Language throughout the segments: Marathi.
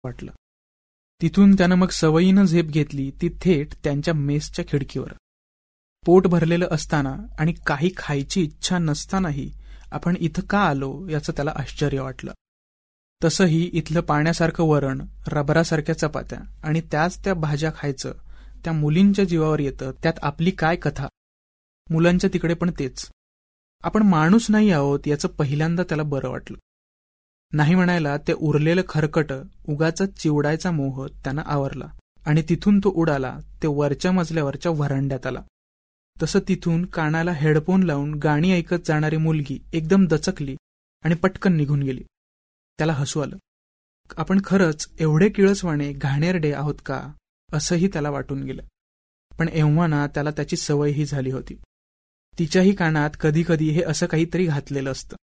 वाटलं. तिथून त्यानं मग सवयीनं झेप घेतली ती थेट त्यांच्या मेसच्या खिडकीवर. पोट भरलेलं असताना आणि काही खायची इच्छा नसतानाही आपण इथं का आलो याचं त्याला आश्चर्य वाटलं. तसंही इथलं पाण्यासारखं वरण, रबरासारख्या चपात्या आणि त्या भाज्या खायचं त्या मुलींच्या जीवावर येतं. त्यात आपली काय कथा. मुलांच्या तिकडे पण तेच. आपण माणूस नाही आहोत याचं पहिल्यांदा त्याला बरं वाटलं. नाही म्हणायला ते उरलेलं खरकट उगाच चिवडायचा मोह त्यानं आवरला आणि तिथून तो उडाला ते वरच्या मजल्यावरच्या व्हरांड्यात आला. तसं तिथून कानाला हेडफोन लावून गाणी ऐकत जाणारी मुलगी एकदम दचकली आणि पटकन निघून गेली. त्याला हसू आलं. आपण खरंच एवढे किळसवाणे घाणेरडे आहोत का असंही त्याला वाटून गेलं. पण एव्हा ना त्याला त्याची सवयही झाली होती. तिच्याही कानात कधी कधी हे असं काहीतरी घातलेलं असतं.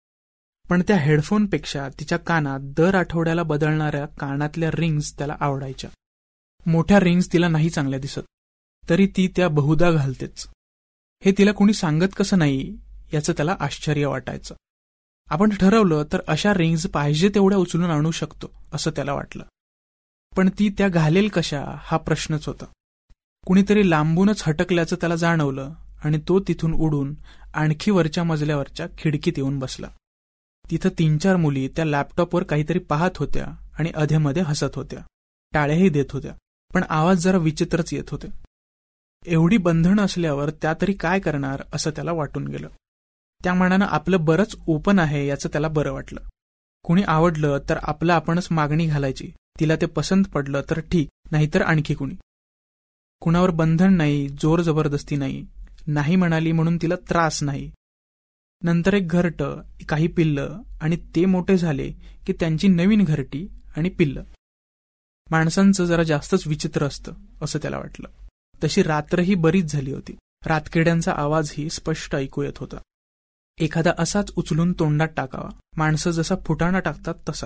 पण त्या हेडफोनपेक्षा तिच्या कानात दर आठवड्याला बदलणाऱ्या कानातल्या रिंग्स त्याला आवडायच्या. मोठ्या रिंग्स तिला नाही चांगल्या दिसत, तरी ती त्या बहुधा घालतेच. हे तिला कुणी सांगत कसं नाही याचं त्याला आश्चर्य वाटायचं. आपण ठरवलं तर अशा रिंग्स पाहिजे तेवढ्या उचलून आणू शकतो असं त्याला वाटलं. पण ती त्या घालेल कशा हा प्रश्नच होता. कुणीतरी लांबूनच हटकल्याचं त्याला जाणवलं आणि तो तिथून उडून आणखी वरच्या मजल्यावरच्या खिडकीत येऊन बसला. तिथं 3-4 मुली त्या लॅपटॉपवर काहीतरी पाहत होत्या आणि अधेमध्ये हसत होत्या, टाळ्याही देत होत्या. पण आवाज जरा विचित्रच येत होते. एवढी बंधनं असल्यावर त्या तरी काय करणार असं त्याला वाटून गेलं. त्या मानानं आपलं बरंच ओपन आहे याचं त्याला बरं वाटलं. कुणी आवडलं तर आपलं आपणच मागणी घालायची. तिला ते पसंत पडलं तर ठीक, नाहीतर आणखी कुणी. कुणावर बंधन नाही, जोर जबरदस्ती नाही. नाही म्हणाली म्हणून तिला त्रास नाही. नंतर एक घरटं, काही पिल्लं आणि ते मोठे झाले की त्यांची नवीन घरटी आणि पिल्लं. माणसांचं जरा जास्तच विचित्र असतं असं त्याला वाटलं. तशी रात्रही बरीच झाली होती. रातकिड्यांचा आवाजही स्पष्ट ऐकू येत होता. एखादा असाच उचलून तोंडात टाकावा, माणसं जसा फुटाणा टाकतात तसा.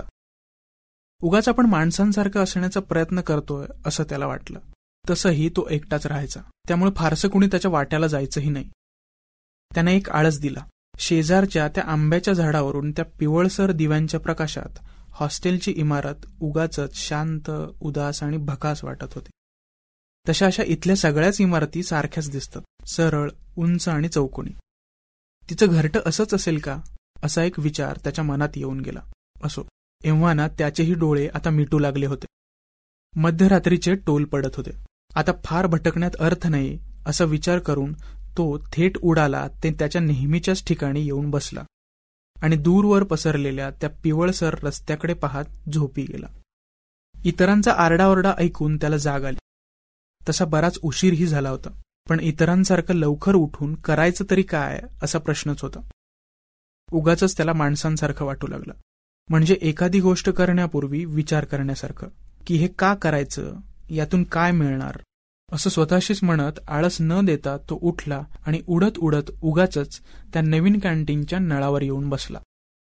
उगाच आपण माणसांसारखं असण्याचा प्रयत्न करतोय असं त्याला वाटलं. तसंही तो एकटाच राहायचा, त्यामुळे फारसं कुणी त्याच्या वाट्याला जायचंही नाही. त्याने एक आळस दिला. शेजारच्या त्या आंब्याच्या झाडावरून त्या पिवळसर दिव्यांच्या प्रकाशात हॉस्टेलची इमारत उगाचच शांत, उदास आणि भकास वाटत होती. तशा अशा इथल्या सगळ्याच इमारती सारख्याच दिसतात, सरळ, उंच आणि चौकोनी. तिचं घरटं असंच असेल का असा एक विचार त्याच्या मनात येऊन गेला. असो, एव्हा ना त्याचेही डोळे आता मिटू लागले होते. मध्यरात्रीचे टोल पडत होते. आता फार भटकण्यात अर्थ नाही असा विचार करून तो थेट उडाला ते त्याच्या नेहमीच्याच ठिकाणी येऊन बसला आणि दूरवर पसरलेल्या त्या पिवळसर रस्त्याकडे पाहत झोपी गेला. इतरांचा आरडाओरडा ऐकून त्याला जाग आली. तसा बराच उशीरही झाला होता, पण इतरांसारखं लवकर उठून करायचं तरी काय असा प्रश्नच होता. उगाचच त्याला माणसांसारखं वाटू लागलं. म्हणजे एखादी गोष्ट करण्यापूर्वी विचार करण्यासारखं की हे का करायचं, यातून काय मिळणार, असं स्वतःशीच म्हणत आळस न देता तो उठला आणि उडत उडत उगाचच त्या नवीन कॅन्टीनच्या नळावर येऊन बसला.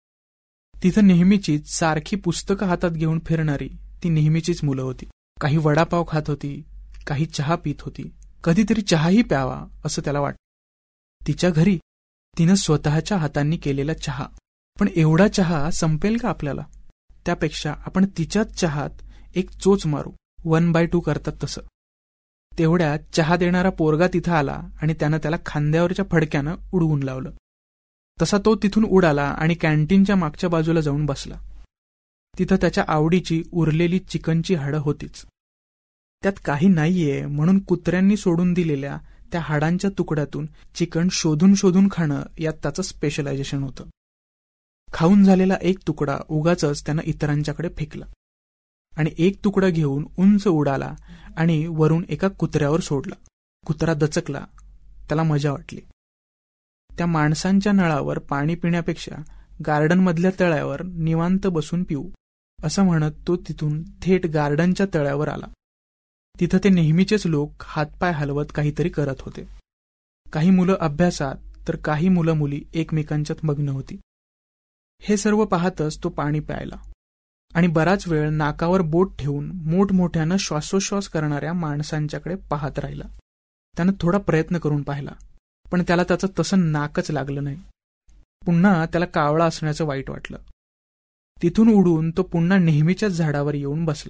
तिथं नेहमीचीच सारखी पुस्तकं हातात घेऊन फिरणारी ती नेहमीचीच मुलं होती. काही वडापाव खात होती, काही चहा पित होती. कधीतरी चहाही प्यावा असं त्याला वाटतं. तिच्या घरी तिनं स्वतःच्या हातांनी केलेला चहा. पण एवढा चहा संपेल का आपल्याला? त्यापेक्षा आपण तिच्याच चहात एक चोच मारू, 1/2 करतात तसं. तेवढ्यात चहा देणारा पोरगा तिथं आला आणि त्यानं त्याला खांद्यावरच्या फडक्यानं उडवून लावलं. तसा तो तिथून उडाला आणि कॅन्टीनच्या मागच्या बाजूला जाऊन बसला. तिथं त्याच्या आवडीची उरलेली चिकनची हाडं होतीच. त्यात काही नाहीये म्हणून कुत्र्यांनी सोडून दिलेल्या त्या हाडांच्या तुकड्यातून चिकन शोधून शोधून खाणं यात त्याचं स्पेशलायझेशन होतं. खाऊन झालेला एक तुकडा उगाचच त्यानं इतरांच्याकडे फेकला आणि एक तुकडा घेऊन उंच उडाला आणि वरून एका कुत्र्यावर सोडला. कुत्रा दचकला, त्याला मजा वाटली. त्या माणसांच्या नळावर पाणी पिण्यापेक्षा गार्डनमधल्या तळ्यावर निवांत बसून पिऊ असं म्हणत तो तिथून थेट गार्डनच्या तळ्यावर आला. तिथं ते नेहमीचेच लोक हातपाय हलवत काहीतरी करत होते. काही मुलं अभ्यासात तर काही मुलं मुली एकमेकांच्यात मग्न होती. हे सर्व पाहतच तो पाणी प्यायला आणि बराच वेळ नाकावर बोट ठेवून मोठमोठ्यानं श्वासोश्वास करणाऱ्या माणसांच्याकडे पाहत राहिला. त्यानं थोडा प्रयत्न करून पाहिला, पण त्याला त्याचं तसं नाकच लागलं नाही. पुन्हा त्याला कावळा असण्याचं वाईट वाटलं. तिथून उडून तो पुन्हा नेहमीच्याच झाडावर येऊन बसला.